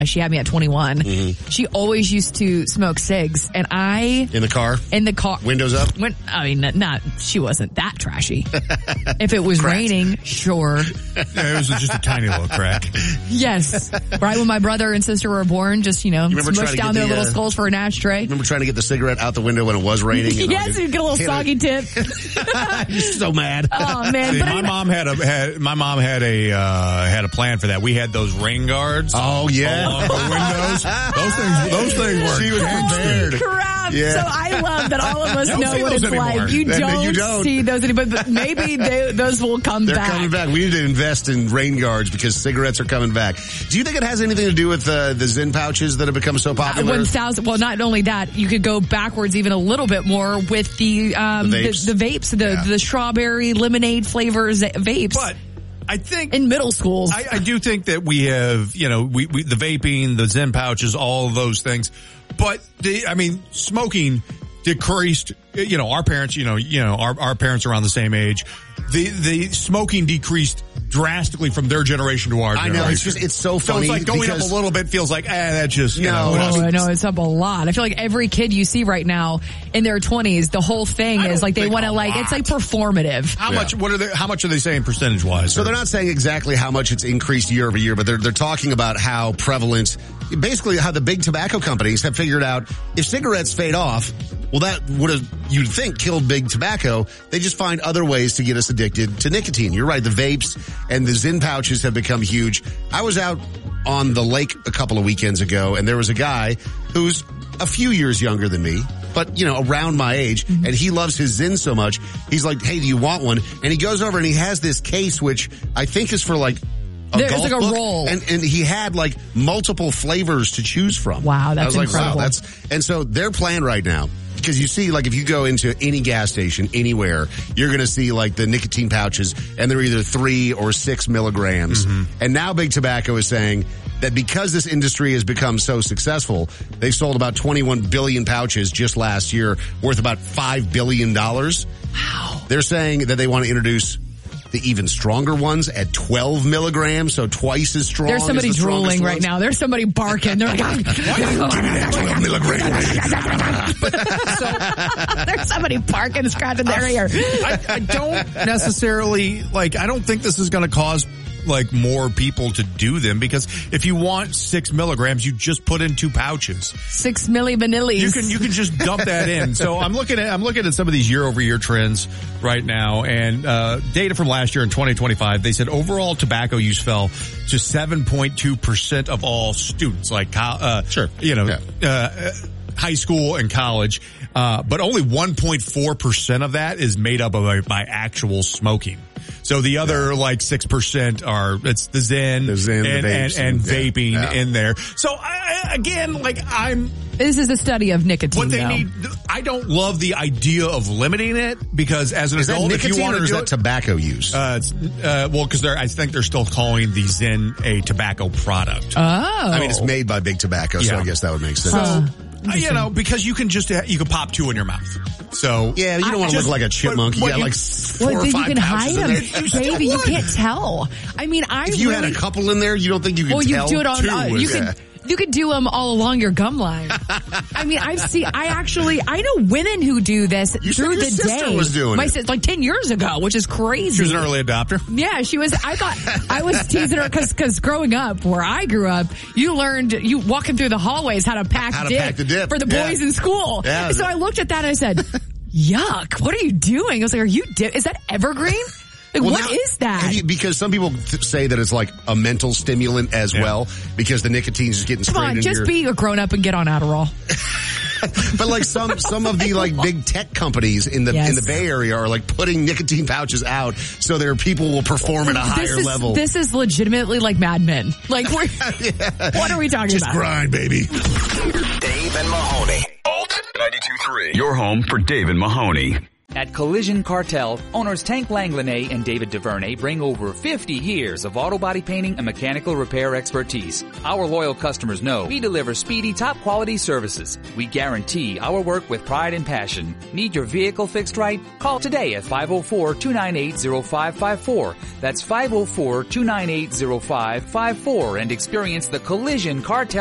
She had me at 21. Mm-hmm. She always used to smoke cigs, and In the car? In the car. Windows up? She wasn't that trashy. If it was raining, sure. It was just a tiny little crack. Yes. Right when my brother and sister were born, just, smushed down their little skulls for an ashtray. Remember trying to get the cigarette out the window when it was raining? Yes, you get a little soggy tip. You're so mad. Oh, man. See, my mom had a plan for that. We had those rain guards. Oh, yeah. Along the windows. Those things were She was prepared. Crap. Yeah. So I love that all of us know what it's anymore. like. You don't see those anymore, but maybe those will come back. They're coming back. We need to invest in rain guards because cigarettes are coming back. Do you think it has anything to do with the Zyn pouches that have become so popular? Well, not only that, you could go backwards even a little bit more with the vapes, the strawberry lemonade flavors vapes. But I think in middle schools, I do think that we have, the vaping, the Zyn pouches, all of those things. But smoking decreased. Our parents, our parents are around the same age. The smoking decreased drastically from their generation to our generation. I know, it's so funny. So it's like going up a little bit feels like, that's just, I know, it's up a lot. I feel like every kid you see right now in their 20s, the whole thing is like they want to it's like performative. How much are they saying percentage wise? So they're not saying exactly how much it's increased year over year, but they're talking about how prevalent, basically how the big tobacco companies have figured out if cigarettes fade off, well, that would have, you'd think, killed big tobacco. They just find other ways to get us addicted to nicotine. You're right. The vapes and the Zyn pouches have become huge. I was out on the lake a couple of weekends ago, and there was a guy who's a few years younger than me, but, around my age, and he loves his Zyn so much. He's like, hey, do you want one? And he goes over and he has this case, which I think is for there's like a roll. And he had multiple flavors to choose from. Wow, that's incredible. Wow, and so their plan right now, because you see, if you go into any gas station, anywhere, you're going to see, the nicotine pouches, and they're either 3 or 6 milligrams. Mm-hmm. And now Big Tobacco is saying that because this industry has become so successful, they've sold about 21 billion pouches just last year, worth about $5 billion. Wow. They're saying that they want to introduce the even stronger ones at 12 milligrams, so twice as strong. There's somebody drooling right now. There's somebody barking. They're like, give me that 12 milligrams. There's somebody barking, scratching their ear. I don't necessarily, I don't think this is going to cause more people to do them, because if you want 6 milligrams, you just put in 2 pouches. 6 milli vanillis. You can just dump that in. So I'm looking at some of these year over year trends right now, and data from last year in 2025, they said overall tobacco use fell to 7.2% of all students, high school and college, but only 1.4% of that is made up by actual smoking. So the other 6% it's the Zyn, and vaping in there. So this is a study of nicotine. What they need, I don't love the idea of limiting it, because as an adult, if you want to, or is that tobacco use? Because I think they're still calling the Zyn a tobacco product. Oh, it's made by Big Tobacco, so I guess that would make sense. So, because you can pop 2 in your mouth. So yeah, you don't want to look like a chipmunk. You got 4 or 5 you can pouches hide in them, there. baby. You can't tell. If you had a couple in there, you don't think you could tell? You do it on. You could do them all along your gum line. I know women who do this through the day. Was doing my sister, 10 years ago, which is crazy. She was an early adopter. Yeah, she was. I was teasing her because growing up, where I grew up, you learned, walking through the hallways how to pack the dip for the boys in school. Yeah. So I looked at that and I said, yuck, what are you doing? I was like, is that evergreen? What is that? Because some people say that it's a mental stimulant as well, because the nicotine's just getting sprayed into just be a grown up and get on Adderall. But some of the big tech companies in the Bay Area are putting nicotine pouches out so their people will perform at a higher level. This is legitimately like Mad Men. What are we talking about? Just grind, baby. Dave and Mahoney. Alt 92.3. Your home for Dave and Mahoney. At Collision Cartel, owners Tank Langlanay and David DuVernay bring over 50 years of auto body painting and mechanical repair expertise. Our loyal customers know we deliver speedy, top-quality services. We guarantee our work with pride and passion. Need your vehicle fixed right? Call today at 504-298-0554. That's 504-298-0554 and experience the Collision Cartel